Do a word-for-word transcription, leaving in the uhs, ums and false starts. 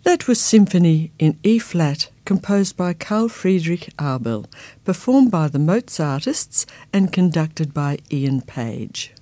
That was Symphony in E-flat, composed by Carl Friedrich Abel, performed by the Mozartists and conducted by Ian Page.